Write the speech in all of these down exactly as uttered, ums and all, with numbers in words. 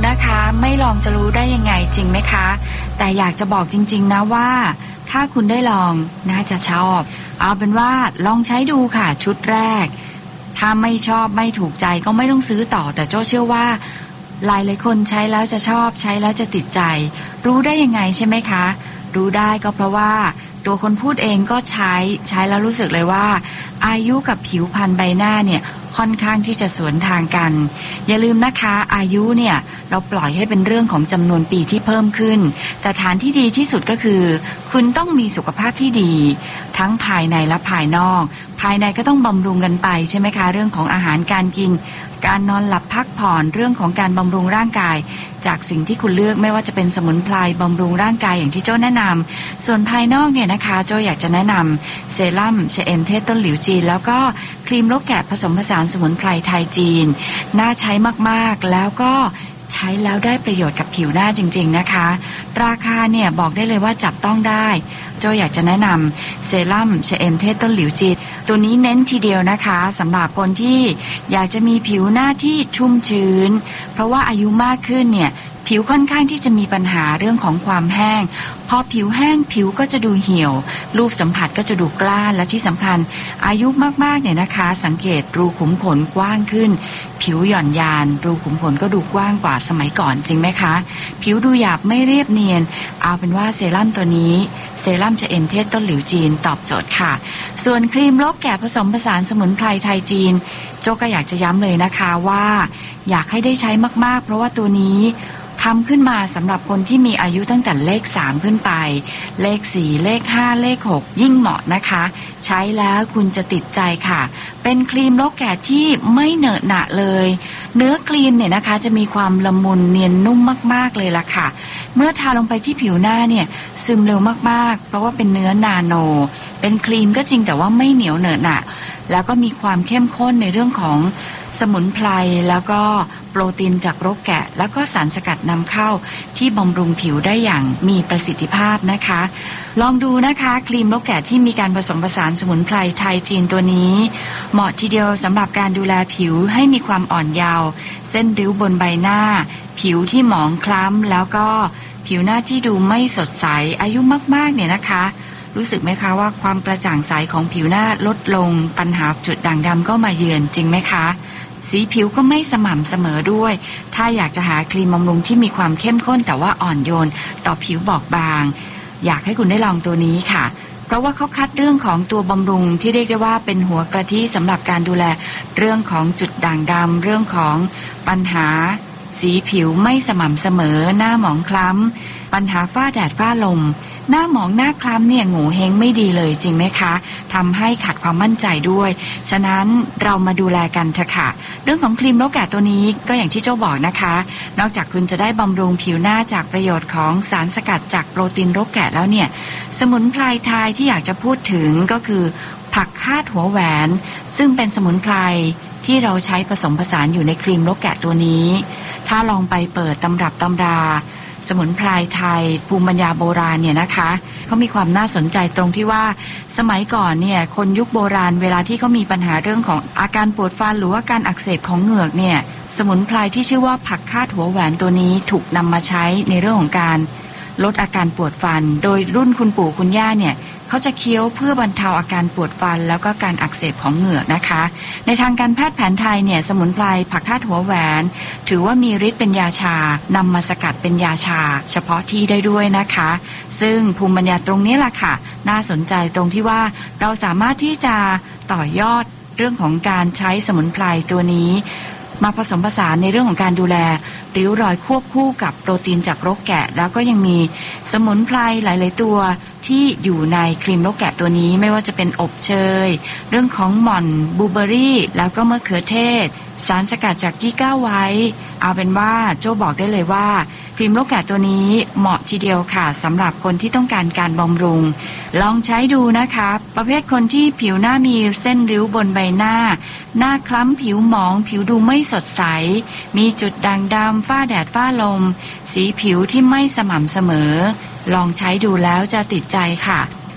นะคะไม่ลองจะรู้ได้ยังไงจริงไหมคะแต่อยากจะบอกจริงๆนะว่าถ้าคุณได้ลองน่าจะชอบเอาเป็นว่าลองใช้ดูค่ะชุดแรกถ้าไม่ชอบไม่ถูกใจก็ไม่ต้องซื้อต่อแต่โจ้เชื่อว่าหลายหลายคนใช้แล้วจะชอบใช้แล้วจะติดใจรู้ได้ยังไงใช่ไหมคะรู้ได้ก็เพราะว่าตัวคนพูดเองก็ใช้ใช้แล้วรู้สึกเลยว่าอายุกับผิวพรรณใบหน้าเนี่ยค่อนข้างที่จะสวนทางกันอย่าลืมนะคะอายุเนี่ยเราปล่อยให้เป็นเรื่องของจำนวนปีที่เพิ่มขึ้นแต่ฐานที่ดีที่สุดก็คือคุณต้องมีสุขภาพที่ดีทั้งภายในและภายนอกภายในก็ต้องบำรุงกันไปใช่ไหมคะเรื่องของอาหารการกินการนอนหลับพักผ่อนเรื่องของการบำรุงร่างกายจากสิ่งที่คุณเลือกไม่ว่าจะเป็นสมุนไพรบำรุงร่างกายอย่างที่โจ้แนะนำส่วนภายนอกเนี่ยนะคะโจ้อยากจะแนะนำเซรั่มชะเอมเทศต้นหลิวจีนแล้วก็ครีมโลแกะผสมผสานสมุนไพรไทยจีนน่าใช้มากๆแล้วก็ใช้แล้วได้ประโยชน์กับผิวหน้าจริงๆนะคะราคาเนี่ยบอกได้เลยว่าจับต้องได้โจอยากจะแนะนำเซรั่มชะเอมเทศต้นหลิวจีนตัวนี้เน้นทีเดียวนะคะสำหรับคนที่อยากจะมีผิวหน้าที่ชุ่มชื้นเพราะว่าอายุมากขึ้นเนี่ยผิวค่อนข้างที่จะมีปัญหาเรื่องของความแห้งพอผิวแห้งผิวก็จะดูเหี่ยวรูปสัมผัสก็จะดูกล้านและที่สำคัญอายุมากๆเนี่ยนะคะสังเกตรูขุมขนกว้างขึ้นผิวหย่อนยานรูขุมขนก็ดูกว้างกว่าสมัยก่อนจริงไหมคะผิวดูหยาบไม่เรียบเนียนเอาเป็นว่าเซรั่มตัวนี้เซรั่มชะเอมเทศต้นหลิวจีนตอบโจทย์ค่ะส่วนครีมโลแกะผสมผสานสมุนไพรไทยจีนโจก็อยากจะย้ำเลยนะคะว่าอยากให้ได้ใช้มากๆเพราะว่าตัวนี้ทำขึ้นมาสำหรับคนที่มีอายุตั้งแต่เลขสามขึ้นไปเลขสี่เลขห้าเลขหกยิ่งเหมาะนะคะใช้แล้วคุณจะติดใจค่ะเป็นครีมโลแกะที่ไม่เหนอะหนะเลยเนื้อครีมเนี่ยนะคะจะมีความละมุนเนียนนุ่มมากๆเลยล่ะค่ะเมื่อทาลงไปที่ผิวหน้าเนี่ยซึมเร็วมากๆเพราะว่าเป็นเนื้อนาโนเป็นครีมก็จริงแต่ว่าไม่เหนียวเหนอะหนะแล้วก็มีความเข้มข้นในเรื่องของสมุนไพรแล้วก็โปรตีนจากรกแกะแล้วก็สารสกัดนำเข้าที่บำรุงผิวได้อย่างมีประสิทธิภาพนะคะลองดูนะคะครีมรกแกะที่มีการผสมผสานสมุนไพรไทยจีนตัวนี้เหมาะทีเดียวสำหรับการดูแลผิวให้มีความอ่อนเยาว์เส้นริ้วบนใบหน้าผิวที่หมองคล้ำแล้วก็ผิวหน้าที่ดูไม่สดใสอายุมากๆเนี่ยนะคะรู้สึกไหมคะว่าความกระจ่างใสของผิวหน้าลดลงปัญหาจุดด่างดำก็มาเยือนจริงไหมคะสีผิวก็ไม่สม่ำเสมอด้วยถ้าอยากจะหาครีมบำรุงที่มีความเข้มข้นแต่ว่าอ่อนโยนต่อผิวบอบบางอยากให้คุณได้ลองตัวนี้ค่ะเพราะว่าเขาคัดเรื่องของตัวบำรุงที่เรียกได้ว่าเป็นหัวกะทิสำหรับการดูแลเรื่องของจุดด่างดำเรื่องของปัญหาสีผิวไม่สม่ำเสมอหน้าหมองคล้ำปัญหาฝ้าแดดฝ้าลมหน้าหมองหน้าคล้ำเนี่ยโง่เฮงไม่ดีเลยจริงไหมคะทำให้ขาดความมั่นใจด้วยฉะนั้นเรามาดูแลกันเถอะค่ะเรื่องของครีมโลแกะตัวนี้ก็อย่างที่โจ้บอกนะคะนอกจากคุณจะได้บำรุงผิวหน้าจากประโยชน์ของสารสกัดจากโปรตีนโลแกะแล้วเนี่ยสมุนไพรไทยที่อยากจะพูดถึงก็คือผักคาดหัวแหวนซึ่งเป็นสมุนไพรที่เราใช้ผสมผสานอยู่ในครีมโลแกะตัวนี้ถ้าลองไปเปิดตำรับตำราสมุนไพรไทยภูมิปัญญาโบราณเนี่ยนะคะเขามีความน่าสนใจตรงที่ว่าสมัยก่อนเนี่ยคนยุคโบราณเวลาที่เขามีปัญหาเรื่องของอาการปวดฟันหรือว่าการอักเสบของเหงือกเนี่ยสมุนไพรที่ชื่อว่าผักคาดหัวแหวนตัวนี้ถูกนำมาใช้ในเรื่องของการลดอาการปวดฟันโดยรุ่นคุณปู่คุณย่าเนี่ยเขาจะเคี้ยวเพื่อบรรเทาอาการปวดฟันแล้วก็การอักเสบของเหงือกนะคะในทางการแพทย์แผนไทยเนี่ยสมุนไพรผักคาดหัวแหวนถือว่ามีฤทธิ์เป็นยาชานำมาสกัดเป็นยาชาเฉพาะที่ได้ด้วยนะคะซึ่งภูมิปัญญาตรงนี้แหละค่ะน่าสนใจตรงที่ว่าเราสามารถที่จะต่อยอดเรื่องของการใช้สมุนไพรตัวนี้มาผสมผสานในเรื่องของการดูแลริ้วรอยควบคู่กับโปรตีนจากรกแกะแล้วก็ยังมีสมุนไพรหลายๆตัวที่อยู่ในครีมรกแกะตัวนี้ไม่ว่าจะเป็นอบเชยเรื่องของหม่อนบลูเบอร์รี่แล้วก็มะเขือเทศสารสกัดจากกี้ก้าไว้เอาเป็นว่าโจ้บอกได้เลยว่าครีมรกแกะตัวนี้เหมาะทีเดียวค่ะสำหรับคนที่ต้องการการบำรุงลองใช้ดูนะคะประเภทคนที่ผิวหน้ามีเส้นริ้วบนใบหน้าหน้าคล้ำผิวหมองผิวดูไม่สดใสมีจุดด่างดำฝ้าแดดฝ้าลมสีผิวที่ไม่สม่ำเสมอลองใช้ดูแล้วจะติดใจค่ะ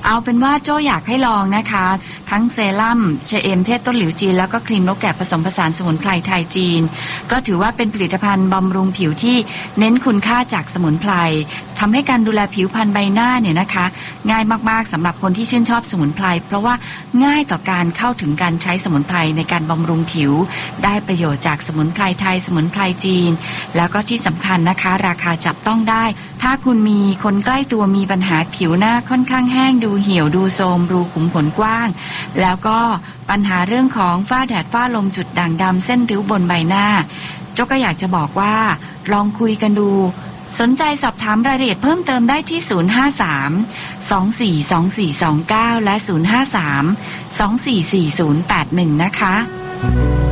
เอาเป็นว่าโจ้อยากให้ลองนะคะทั้งเซรั่มเชเอมเทศต้นหลิวจีนแล้วก็ครีมนกแกะผสมผสานสมุนไพรไทยจีนก็ถือว่าเป็นผลิตภัณฑ์บำรุงผิวที่เน้นคุณค่าจากสมุนไพรทำให้การดูแลผิวพรรณใบหน้าเนี่ยนะคะง่ายมากๆสำหรับคนที่ชื่นชอบสมุนไพรเพราะว่าง่ายต่อการเข้าถึงการใช้สมุนไพรในการบำรุงผิวได้ประโยชน์จากสมุนไพรไทยสมุนไพรจีนแล้วก็ที่สำคัญนะคะราคาจับต้องได้ถ้าคุณมีคนใกล้ตัวมีปัญหาผิวหน้าค่อนข้างแห้งดูเหี่ยวดูโทรมรูขุมขนกว้างแล้วก็ปัญหาเรื่องของฝ้าแดดฝ้าลมจุดด่างดำเส้นริ้วบนใบหน้าโจ้ก็อยากจะบอกว่าลองคุยกันดูสนใจสอบถามรายละเอียดเพิ่มเติมได้ที่ศูนย์ ห้า สาม สอง สี่ สอง สี่ สอง เก้าและศูนย์ ห้า สาม สอง สี่ สี่ ศูนย์ แปด หนึ่งนะคะ